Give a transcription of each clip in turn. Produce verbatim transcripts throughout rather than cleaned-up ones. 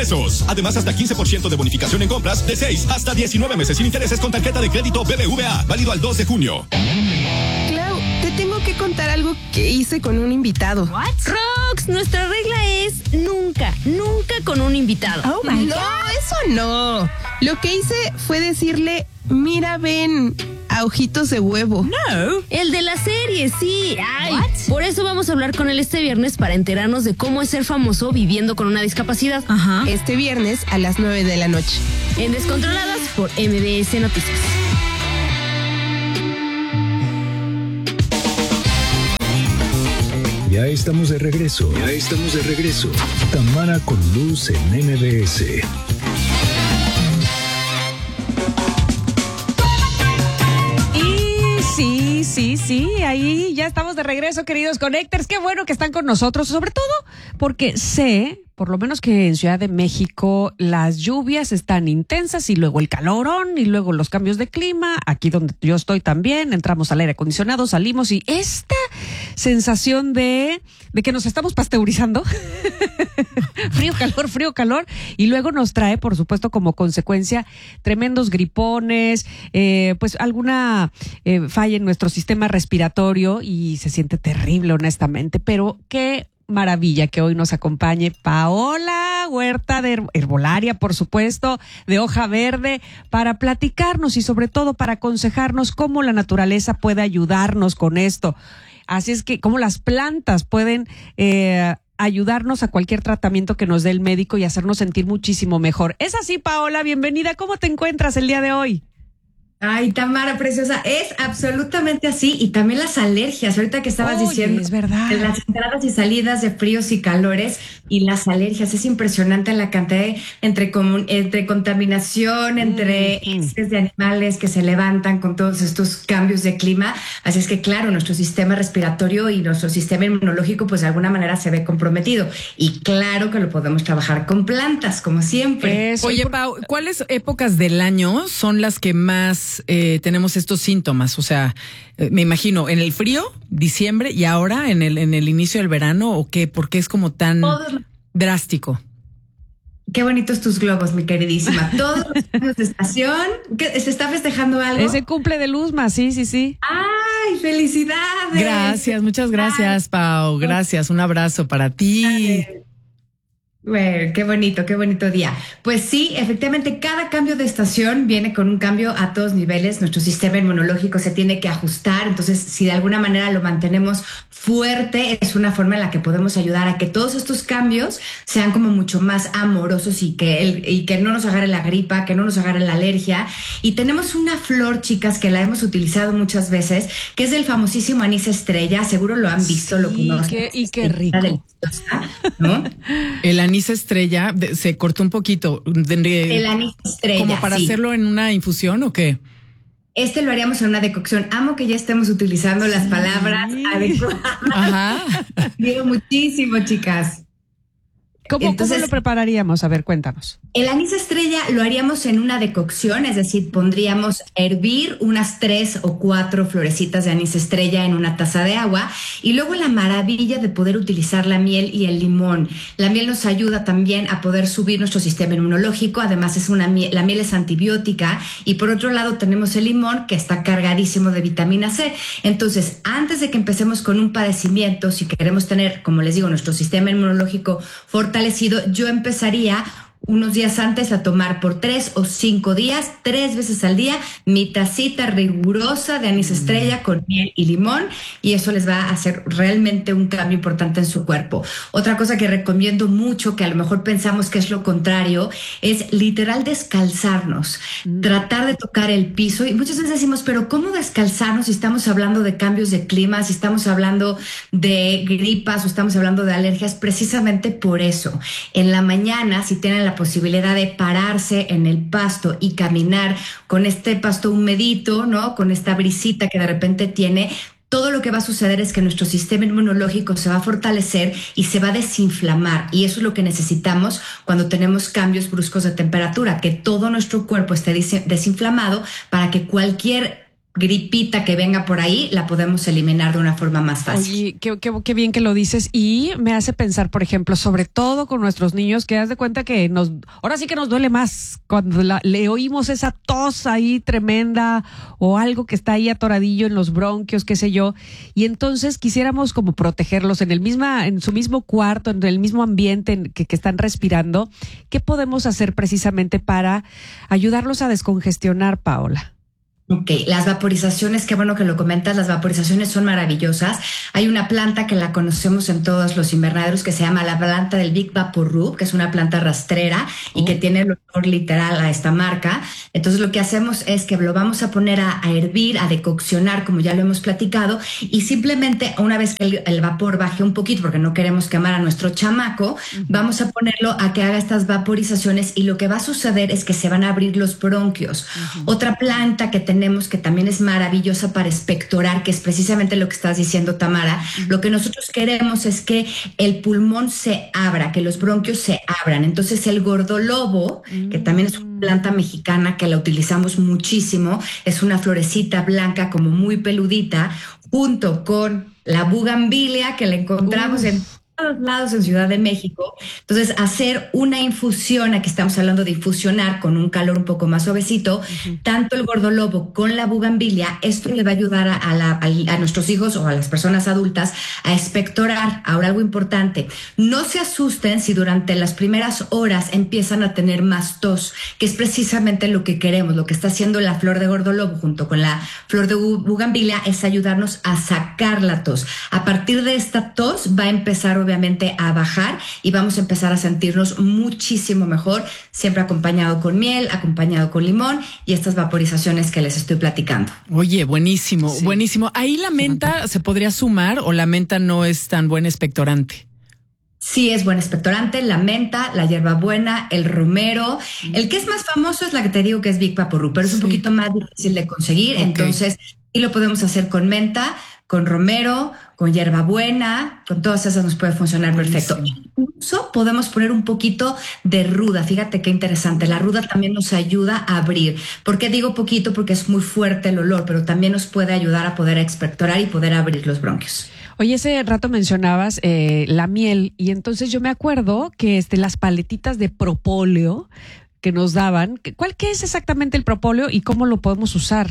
pesos. Además, hasta quince por ciento de bonificación en compras de seis hasta diecinueve meses sin intereses con tarjeta de crédito B B V A. Válido al dos de junio. Clau, te tengo que contar algo que hice con un invitado. ¿What? Rox, nuestra regla es nunca, nunca con un invitado. Oh my no, God. eso no. Lo que hice fue decirle, mira, ven, a Ojitos de Huevo. No. El de la serie, sí. Ay, What? Por eso vamos a hablar con él este viernes para enterarnos de cómo es ser famoso viviendo con una discapacidad. Ajá. Este viernes a las nueve de la noche. En Descontroladas por M B S Noticias. Ya estamos de regreso. Ya estamos de regreso. Tamara con Luz en M B S. Y sí, sí, sí, ahí ya estamos de regreso, queridos Connectors. Qué bueno que están con nosotros, sobre todo porque sé, por lo menos que en Ciudad de México las lluvias están intensas y luego el calorón y luego los cambios de clima. Aquí donde yo estoy también, entramos al aire acondicionado, salimos y esta sensación de, de que nos estamos pasteurizando. Frío, calor, frío, calor. Y luego nos trae, por supuesto, como consecuencia, tremendos gripones, eh, pues alguna eh, falla en nuestro sistema respiratorio y se siente terrible, honestamente. Pero qué maravilla que hoy nos acompañe Paola Huerta de Herbolaria, por supuesto, de Hoja Verde, para platicarnos y sobre todo para aconsejarnos cómo la naturaleza puede ayudarnos con esto. Así es que cómo las plantas pueden eh, ayudarnos a cualquier tratamiento que nos dé el médico y hacernos sentir muchísimo mejor. Es así, Paola, bienvenida. ¿Cómo te encuentras el día de hoy? Ay, Tamara, preciosa, es absolutamente así. Y también las alergias, ahorita que estabas Oye, diciendo, es verdad. de las entradas y salidas de fríos y calores y las alergias, es impresionante la cantidad de, entre, comun, entre contaminación, entre Mm-hmm. heces de animales que se levantan con todos estos cambios de clima. Así es que, claro, nuestro sistema respiratorio y nuestro sistema inmunológico, pues de alguna manera se ve comprometido. Y claro que lo podemos trabajar con plantas, como siempre. Eso. Oye, Pau, ¿cuáles épocas del año son las que más Eh, tenemos estos síntomas? O sea, eh, me imagino, en el frío, diciembre, y ahora en el en el inicio del verano, ¿o qué? ¿Por qué es como tan Todos... drástico? Qué bonitos tus globos, mi queridísima. Todos los cambios de estación. ¿Qué, ¿Se está festejando algo? Ese cumple de Luzma, sí, sí, sí. ¡Ay, felicidades! Gracias, muchas gracias, Pau. Gracias, un abrazo para ti. Bueno, qué bonito, qué bonito día. Pues sí, efectivamente, cada cambio de estación viene con un cambio a todos niveles. Nuestro sistema inmunológico se tiene que ajustar. Entonces, si de alguna manera lo mantenemos fuerte, es una forma en la que podemos ayudar a que todos estos cambios sean como mucho más amorosos y que, el, y que no nos agarre la gripa, que no nos agarre la alergia. Y tenemos una flor, chicas, que la hemos utilizado muchas veces, que es el famosísimo anís estrella. Seguro lo han visto, sí, lo conocen. Qué, y qué rico. ¿No? El anís estrella de, se cortó un poquito. De, el anís estrella. ¿Como para sí. hacerlo en una infusión o qué? Este lo haríamos en una decocción. Amo que ya estemos utilizando las palabras adecuadas. Ajá. Digo muchísimo, chicas. ¿Cómo, Entonces, ¿Cómo lo prepararíamos? A ver, cuéntanos. El anís estrella lo haríamos en una decocción, es decir, pondríamos a hervir unas tres o cuatro florecitas de anís estrella en una taza de agua y luego la maravilla de poder utilizar la miel y el limón. La miel nos ayuda también a poder subir nuestro sistema inmunológico, además es una miel, la miel es antibiótica y por otro lado tenemos el limón que está cargadísimo de vitamina C. Entonces, antes de que empecemos con un padecimiento, si queremos tener, como les digo, nuestro sistema inmunológico fortalecido, yo empezaría unos días antes a tomar por tres o cinco días, tres veces al día, mi tacita rigurosa de anís estrella con miel y limón, y eso les va a hacer realmente un cambio importante en su cuerpo. Otra cosa que recomiendo mucho, que a lo mejor pensamos que es lo contrario, es literal descalzarnos, mm. tratar de tocar el piso, y muchas veces decimos, pero ¿cómo descalzarnos si estamos hablando de cambios de clima, si estamos hablando de gripas o estamos hablando de alergias? Precisamente por eso. En la mañana, si tienen la posibilidad de pararse en el pasto y caminar con este pasto humedito, ¿no? Con esta brisita que de repente tiene, todo lo que va a suceder es que nuestro sistema inmunológico se va a fortalecer y se va a desinflamar. Y eso es lo que necesitamos cuando tenemos cambios bruscos de temperatura, que todo nuestro cuerpo esté desinflamado para que cualquier gripita que venga por ahí, la podemos eliminar de una forma más fácil. Oye, qué, qué, qué bien que lo dices, y me hace pensar, por ejemplo, sobre todo con nuestros niños, que haz de cuenta que nos, ahora sí que nos duele más cuando la, le oímos esa tos ahí tremenda o algo que está ahí atoradillo en los bronquios, qué sé yo, y entonces quisiéramos como protegerlos en el misma, en su mismo cuarto, en el mismo ambiente en que, que están respirando. ¿Qué podemos hacer precisamente para ayudarlos a descongestionar, Paola? Ok, las vaporizaciones, qué bueno que lo comentas, las vaporizaciones son maravillosas. Hay una planta que la conocemos en todos los invernaderos que se llama la planta del Big Vapor Rub, que es una planta rastrera y oh. que tiene el olor literal a esta marca. Entonces lo que hacemos es que lo vamos a poner a, a hervir, a decoccionar, como ya lo hemos platicado, y simplemente una vez que el, el vapor baje un poquito, porque no queremos quemar a nuestro chamaco, uh-huh. vamos a ponerlo a que haga estas vaporizaciones, y lo que va a suceder es que se van a abrir los bronquios. Uh-huh. Otra planta que tenemos que también es maravillosa para expectorar, que es precisamente lo que estás diciendo, Tamara. Lo que nosotros queremos es que el pulmón se abra, que los bronquios se abran. Entonces el gordolobo, que también es una planta mexicana que la utilizamos muchísimo, es una florecita blanca como muy peludita, junto con la bugambilia que la encontramos Uf. en todos lados en Ciudad de México. Entonces, hacer una infusión, aquí estamos hablando de infusionar con un calor un poco más suavecito, uh-huh. tanto el gordolobo con la bugambilia, esto le va a ayudar a, a, la, a, a nuestros hijos o a las personas adultas a expectorar. Ahora, algo importante, no se asusten si durante las primeras horas empiezan a tener más tos, que es precisamente lo que queremos. Lo que está haciendo la flor de gordolobo junto con la flor de bugambilia es ayudarnos a sacar la tos. A partir de esta tos va a empezar obviamente a bajar y vamos a empezar a sentirnos muchísimo mejor, siempre acompañado con miel, acompañado con limón y estas vaporizaciones que les estoy platicando. Oye, buenísimo, sí. buenísimo. ¿Ahí la menta se podría sumar o la menta no es tan buen expectorante? Sí, es buen expectorante, la menta, la hierbabuena, el romero. El que es más famoso es la que te digo que es Big Vapor Rub, pero es sí. un poquito más difícil de conseguir, okay. entonces y lo podemos hacer con menta, con romero, con hierbabuena, con todas esas nos puede funcionar perfecto. Incluso podemos poner un poquito de ruda. Fíjate qué interesante. La ruda también nos ayuda a abrir. ¿Por qué digo poquito? Porque es muy fuerte el olor, pero también nos puede ayudar a poder expectorar y poder abrir los bronquios. Oye, ese rato mencionabas eh, la miel, y entonces yo me acuerdo que este, las paletitas de propóleo que nos daban, ¿cuál qué es exactamente el propóleo y cómo lo podemos usar?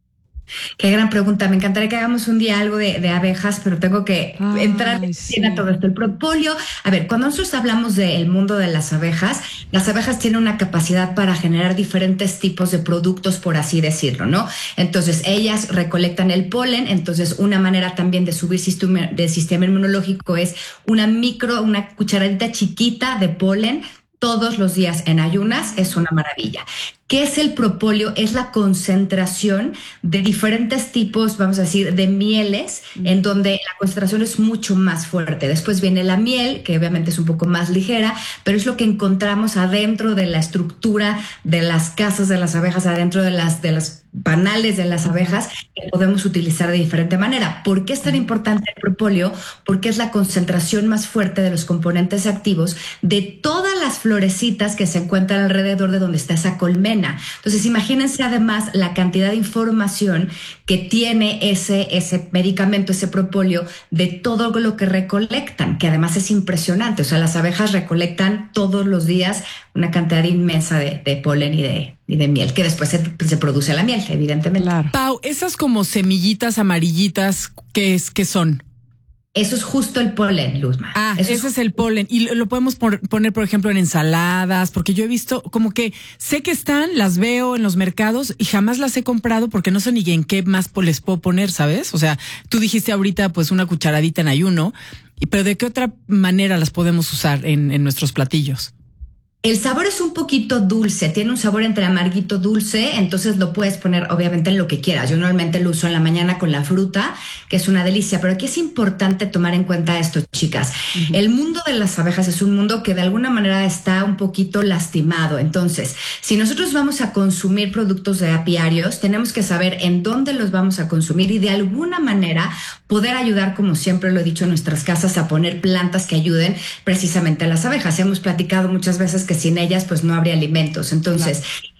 Qué gran pregunta. Me encantaría que hagamos un día algo de, de abejas, pero tengo que Ay, entrar sí. en todo esto. El propóleo. A ver, cuando nosotros hablamos del mundo de las abejas, las abejas tienen una capacidad para generar diferentes tipos de productos, por así decirlo, ¿no? Entonces, ellas recolectan el polen. Entonces, una manera también de subir sistema, de sistema inmunológico es una micro, una cucharadita chiquita de polen todos los días en ayunas. Es una maravilla. ¿Qué es el propóleo? Es la concentración de diferentes tipos, vamos a decir, de mieles, mm. en donde la concentración es mucho más fuerte. Después viene la miel, que obviamente es un poco más ligera, pero es lo que encontramos adentro de la estructura de las casas de las abejas, adentro de las, de las panales de las abejas, que podemos utilizar de diferente manera. ¿Por qué es tan importante el propóleo? Porque es la concentración más fuerte de los componentes activos de todas las florecitas que se encuentran alrededor de donde está esa colmena. Entonces, imagínense además la cantidad de información que tiene ese, ese medicamento, ese propóleo, de todo lo que recolectan, que además es impresionante. O sea, las abejas recolectan todos los días una cantidad inmensa de, de polen y de, y de miel, que después se, se produce la miel, evidentemente. Claro. Pau, esas como semillitas amarillitas, ¿qué es? ¿Qué son? Eso es justo el polen, Luzma. Ah, Eso ese es... es el polen. Y lo, lo podemos por, poner, por ejemplo, en ensaladas, porque yo he visto como que sé que están, las veo en los mercados y jamás las he comprado porque no sé ni en qué más les puedo poner, ¿sabes? O sea, tú dijiste ahorita pues una cucharadita en ayuno, pero ¿de qué otra manera las podemos usar en, en nuestros platillos? El sabor es un poquito dulce, tiene un sabor entre amarguito dulce, entonces lo puedes poner obviamente en lo que quieras. Yo normalmente lo uso en la mañana con la fruta, que es una delicia, pero aquí es importante tomar en cuenta esto, chicas. Uh-huh. El mundo de las abejas es un mundo que de alguna manera está un poquito lastimado. Entonces, si nosotros vamos a consumir productos de apiarios, tenemos que saber en dónde los vamos a consumir y de alguna manera poder ayudar, como siempre lo he dicho en nuestras casas, a poner plantas que ayuden precisamente a las abejas. Hemos platicado muchas veces que sin ellas pues no habría alimentos. Entonces, claro.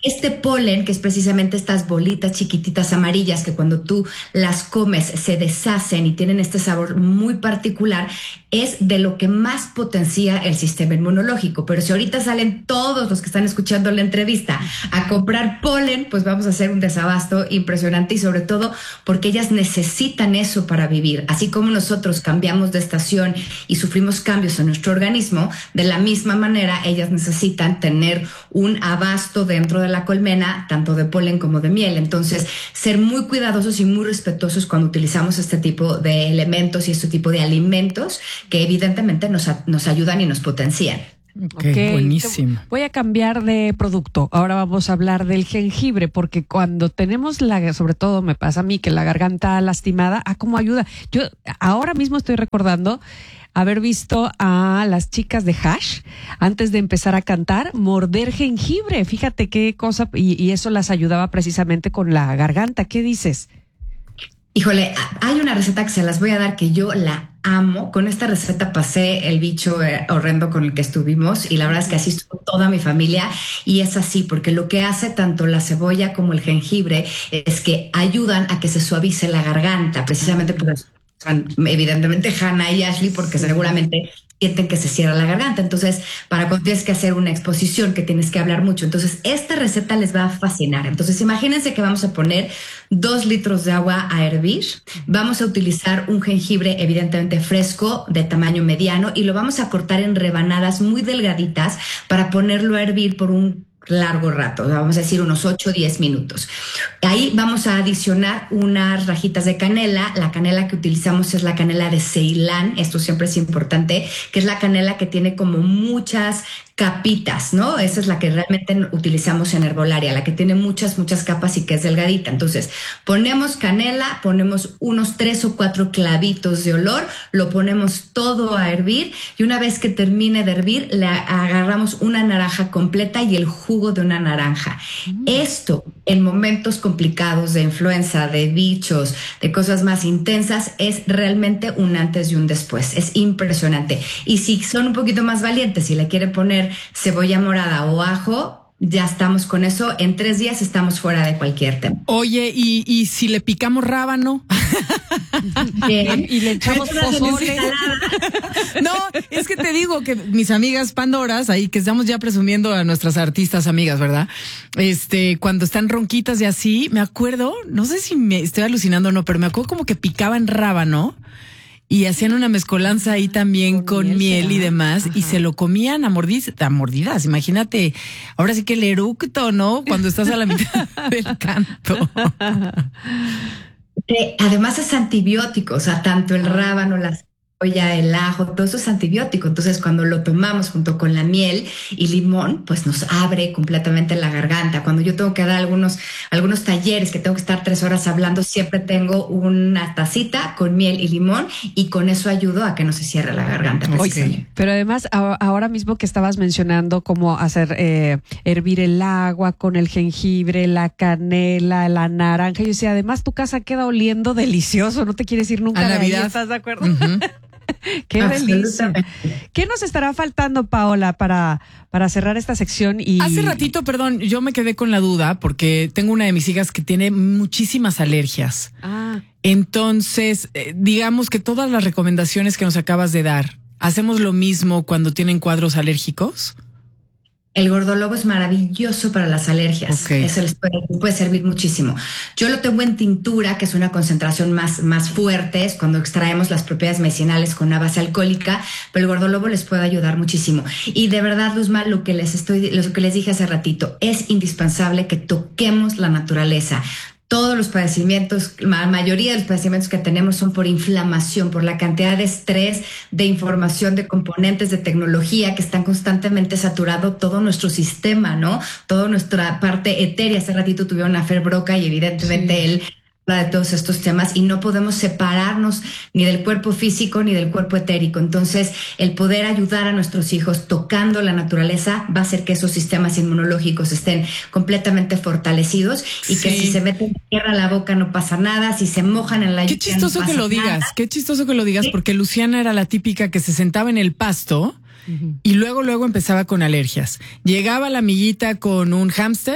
Este polen, que es precisamente estas bolitas chiquititas amarillas que cuando tú las comes se deshacen y tienen este sabor muy particular, es de lo que más potencia el sistema inmunológico. Pero si ahorita salen todos los que están escuchando la entrevista a comprar polen, pues vamos a hacer un desabasto impresionante, y sobre todo porque ellas necesitan eso para vivir. Así como nosotros cambiamos de estación y sufrimos cambios en nuestro organismo, de la misma manera ellas necesitan tener un abasto dentro de la colmena, tanto de polen como de miel. Entonces, ser muy cuidadosos y muy respetuosos cuando utilizamos este tipo de elementos y este tipo de alimentos que evidentemente nos, nos ayudan y nos potencian. Okay, okay, buenísimo. Voy a cambiar de producto. Ahora vamos a hablar del jengibre, porque cuando tenemos la, sobre todo me pasa a mí que la garganta lastimada, ¿a cómo ayuda? Yo ahora mismo estoy recordando haber visto a las chicas de Hash, antes de empezar a cantar, morder jengibre. Fíjate qué cosa, y, y eso las ayudaba precisamente con la garganta. ¿Qué dices? Híjole, hay una receta que se las voy a dar que yo la amo. Con esta receta pasé el bicho horrendo con el que estuvimos, y la verdad es que así estuvo toda mi familia, y es así porque lo que hace tanto la cebolla como el jengibre es que ayudan a que se suavice la garganta, precisamente por eso. Evidentemente Hannah y Ashley, porque seguramente sienten que se cierra la garganta. Entonces, para cuando tienes que hacer una exposición, que tienes que hablar mucho, entonces esta receta les va a fascinar. Entonces, imagínense que vamos a poner dos litros de agua a hervir. Vamos a utilizar un jengibre evidentemente fresco, de tamaño mediano, y lo vamos a cortar en rebanadas muy delgaditas para ponerlo a hervir por un largo rato, vamos a decir unos ocho o diez minutos. Ahí vamos a adicionar unas rajitas de canela. La canela que utilizamos es la canela de Ceilán, esto siempre es importante, que es la canela que tiene como muchas capitas, ¿no? Esa es la que realmente utilizamos en herbolaria, la que tiene muchas, muchas capas y que es delgadita. Entonces, ponemos canela, ponemos unos tres o cuatro clavitos de olor, lo ponemos todo a hervir, y una vez que termine de hervir, le agarramos una naranja completa y el jugo de una naranja. Mm. Esto, en momentos complicados de influenza, de bichos, de cosas más intensas, es realmente un antes y un después. Es impresionante. Y si son un poquito más valientes, si le quieren poner cebolla morada o ajo, ya estamos con eso. En tres días estamos fuera de cualquier tema. Oye, ¿y, y si le picamos rábano? Bien. Y le echamos pozole. No, es que te digo que mis amigas Pandoras, ahí que estamos ya presumiendo a nuestras artistas amigas, ¿verdad? Este, cuando están ronquitas y así, me acuerdo, no sé si me estoy alucinando o no, pero me acuerdo como que picaban rábano y hacían una mezcolanza ahí también con, con miel, miel y demás. Ajá. Y se lo comían a, mordiz, a mordidas. Imagínate, ahora sí que el eructo, ¿no? Cuando estás a la mitad del canto. Eh, además es antibiótico, o sea, tanto el rábano, la cebolla, el ajo, todo eso es antibiótico. Entonces, cuando lo tomamos junto con la miel y limón, pues nos abre completamente la garganta. Cuando yo tengo que dar algunos, algunos talleres que tengo que estar tres horas hablando, siempre tengo una tacita con miel y limón, y con eso ayudo a que no se cierre la garganta. Okay. Pero además, ahora mismo que estabas mencionando cómo hacer eh, hervir el agua con el jengibre, la canela, la naranja, yo decía, además tu casa queda oliendo delicioso, no te quieres ir nunca a de Navidad. Ahí, ¿estás de acuerdo? Uh-huh. Qué delicia. ¿Qué nos estará faltando, Paola, para, para cerrar esta sección? Y hace ratito, perdón, yo me quedé con la duda porque tengo una de mis hijas que tiene muchísimas alergias. Ah. Entonces, eh, digamos que todas las recomendaciones que nos acabas de dar, ¿hacemos lo mismo cuando tienen cuadros alérgicos? El gordolobo es maravilloso para las alergias. Okay. Eso les puede, puede servir muchísimo. Yo lo tengo en tintura, que es una concentración más, más fuerte, es cuando extraemos las propiedades medicinales con una base alcohólica, pero el gordolobo les puede ayudar muchísimo. Y de verdad, Luzma, lo que les estoy, lo que les dije hace ratito, es indispensable que toquemos la naturaleza. Todos los padecimientos, la mayoría de los padecimientos que tenemos son por inflamación, por la cantidad de estrés, de información, de componentes, de tecnología que están constantemente saturando todo nuestro sistema, ¿no? Toda nuestra parte etérea. Hace ratito tuvieron a Fer Broca y evidentemente sí. él de todos estos temas, y no podemos separarnos ni del cuerpo físico ni del cuerpo etérico. Entonces, el poder ayudar a nuestros hijos tocando la naturaleza va a hacer que esos sistemas inmunológicos estén completamente fortalecidos, y sí. que si se meten tierra a la boca no pasa nada, si se mojan en la lluvia. Qué chistoso no que lo digas, nada. Qué chistoso que lo digas, ¿sí? Porque Luciana era la típica que se sentaba en el pasto uh-huh. y luego luego empezaba con alergias. Llegaba la amiguita con un hámster,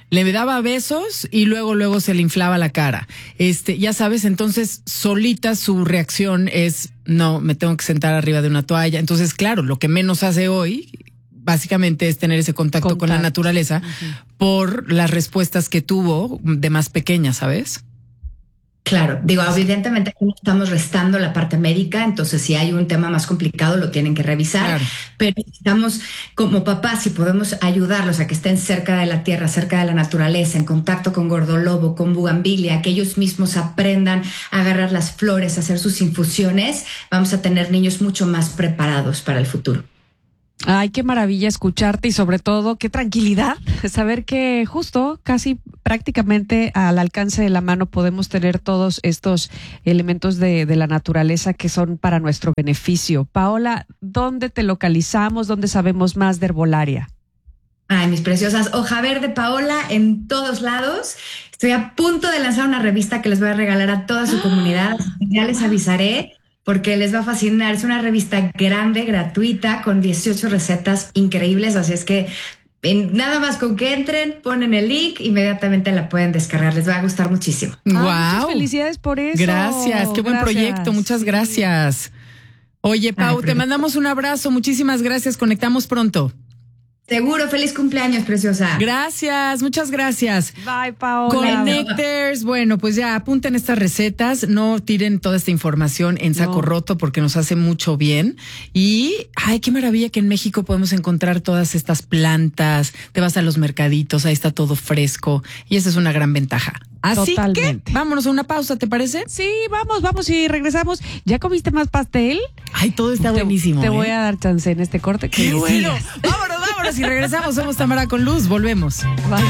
le daba besos y luego, luego se le inflaba la cara. Este, ya sabes, entonces solita su reacción es, no, me tengo que sentar arriba de una toalla. Entonces, claro, lo que menos hace hoy, básicamente, es tener ese contacto, contacto. con la naturaleza uh-huh. por las respuestas que tuvo de más pequeña, ¿sabes? Claro, digo, evidentemente aquí estamos restando la parte médica, entonces si hay un tema más complicado lo tienen que revisar, claro. pero estamos como papás, si podemos ayudarlos a que estén cerca de la tierra, cerca de la naturaleza, en contacto con gordolobo, con bugambilia, que ellos mismos aprendan a agarrar las flores, a hacer sus infusiones, vamos a tener niños mucho más preparados para el futuro. Ay, qué maravilla escucharte y sobre todo qué tranquilidad saber que justo casi prácticamente al alcance de la mano podemos tener todos estos elementos de, de la naturaleza que son para nuestro beneficio. Paola, ¿dónde te localizamos? ¿Dónde sabemos más de herbolaria? Ay, mis preciosas, Hoja Verde Paola en todos lados. Estoy a punto de lanzar una revista que les voy a regalar a toda su comunidad. Ya les avisaré, porque les va a fascinar. Es una revista grande, gratuita, con dieciocho recetas increíbles, así es que en, nada más con que entren, ponen el link, inmediatamente la pueden descargar. Les va a gustar muchísimo. Wow. Ay, muchas felicidades por eso. Gracias, qué buen gracias. proyecto, muchas gracias. Oye, Pau, Ay, te mandamos un abrazo, muchísimas gracias, conectamos pronto. Seguro, feliz cumpleaños, preciosa. Gracias, muchas gracias. Bye, Paola. Connectors, bueno, pues ya apunten estas recetas, no tiren toda esta información en saco no. roto porque nos hace mucho bien. Y, ay, qué maravilla que en México podemos encontrar todas estas plantas, te vas a los mercaditos, ahí está todo fresco y esa es una gran ventaja. Así Totalmente. que vámonos a una pausa, ¿te parece? Sí, vamos, vamos y regresamos. ¿Ya comiste más pastel? Ay, todo está te, buenísimo. Te ¿eh? voy a dar chance en este corte. ¡Qué bueno! Vámonos, vámonos y regresamos. Somos Tamara con Luz, volvemos. Bye.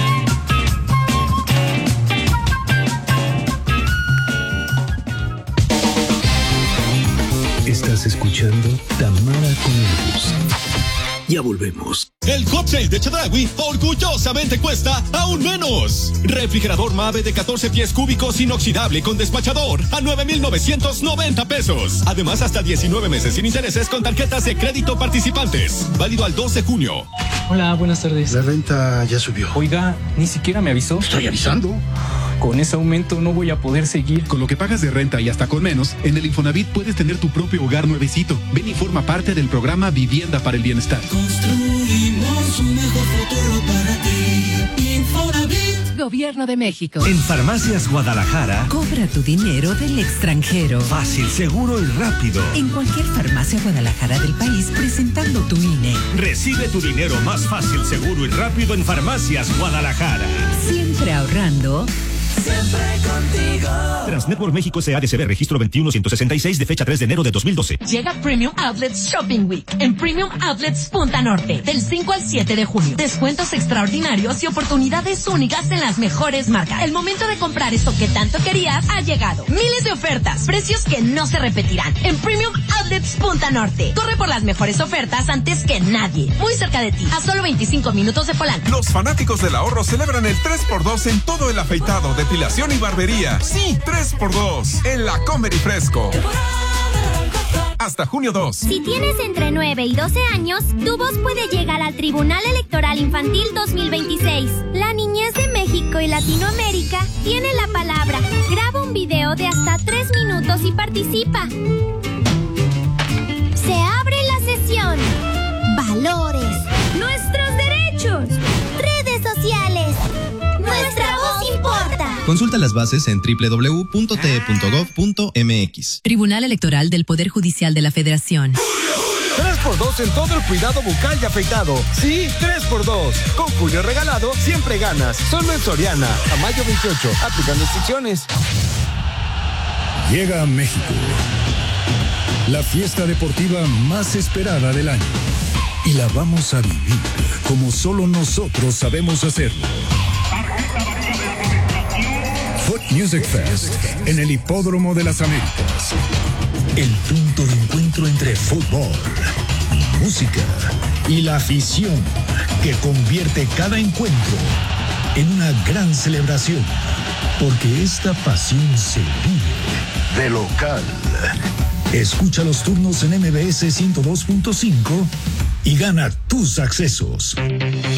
Estás escuchando Tamara con Luz. Ya volvemos. El hot sale de Chedraui orgullosamente cuesta aún menos. Refrigerador Mave de catorce pies cúbicos inoxidable con despachador a nueve mil novecientos noventa pesos. Además, hasta diecinueve meses sin intereses con tarjetas de crédito participantes. Válido al dos de junio. Hola, buenas tardes. La renta ya subió. Oiga, ni siquiera me avisó. Estoy avisando. Con ese aumento no voy a poder seguir. Con lo que pagas de renta y hasta con menos, en el Infonavit puedes tener tu propio hogar nuevecito. Ven y forma parte del programa Vivienda para el Bienestar. Construimos un mejor futuro para ti. Infonavit, Gobierno de México. En Farmacias Guadalajara, cobra tu dinero del extranjero. Fácil, seguro y rápido. En cualquier farmacia Guadalajara del país, presentando tu I N E. Recibe tu dinero más fácil, seguro y rápido en Farmacias Guadalajara. Siempre ahorrando. Siempre contigo. Transnetwork México S A D C B registro veintiuno ciento sesenta y seis de fecha tres de enero de dos mil doce. Llega Premium Outlets Shopping Week en Premium Outlets Punta Norte del cinco al siete de junio. Descuentos extraordinarios y oportunidades únicas en las mejores marcas. El momento de comprar eso que tanto querías ha llegado. Miles de ofertas, precios que no se repetirán en Premium Outlets Punta Norte. Corre por las mejores ofertas antes que nadie. Muy cerca de ti, a solo veinticinco minutos de Polanco. Los fanáticos del ahorro celebran el tres por dos en todo el afeitado, depilación y barbería. Sí, tres por dos en la Comer y Fresco. Hasta junio dos. Si tienes entre nueve y doce años, tu voz puede llegar al Tribunal Electoral Infantil dos mil veintiséis. La niñez de México y Latinoamérica tiene la palabra. Graba un video de hasta tres minutos y participa. Se abre la sesión. Valores. Nuestros derechos. Redes sociales. Nuestra voz importa. Consulta las bases en doble u doble u doble u punto t e punto gov punto m x. Tribunal Electoral del Poder Judicial de la Federación. tres por dos en todo el cuidado bucal y afeitado. Sí, tres por dos. Con Julio regalado, siempre ganas. Solo en Soriana. A mayo veintiocho. Aplican restricciones. Llega a México la fiesta deportiva más esperada del año. Y la vamos a vivir como solo nosotros sabemos hacerlo. Foot Music Fest en el Hipódromo de las Américas. El punto de encuentro entre fútbol, música y la afición que convierte cada encuentro en una gran celebración. Porque esta pasión se vive de local. Escucha los turnos en M B S ciento dos punto cinco y gana tus accesos.